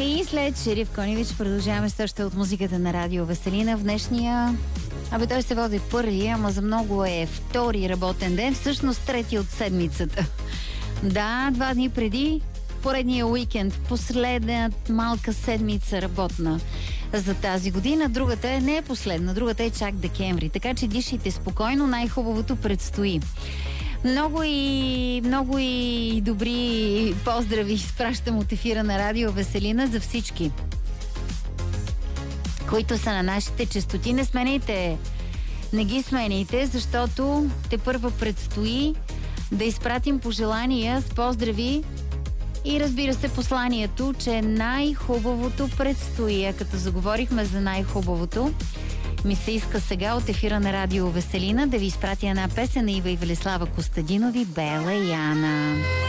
И след Шериф Коневич продължаваме също от музиката на Радио Веселина в днешния... той се води първи, ама за много е втори работен ден, всъщност трети от седмицата. Да, 2 дни преди поредния уикенд, последната малка седмица работна за тази година. Другата не е последна, другата е чак декември. Така че дишайте спокойно, най-хубавото предстои. Много и добри поздрави изпращам от ефира на Радио Веселина за всички, които са на нашите честоти. Не ги сменяйте, защото тепърва предстои да изпратим пожелания с поздрави и разбира се посланието, че най-хубавото предстои. А като заговорихме за най-хубавото, ми се иска сега от ефира на Радио Веселина да ви изпратя една песен на Ива и Велислава Костадинови, Бела и Ана.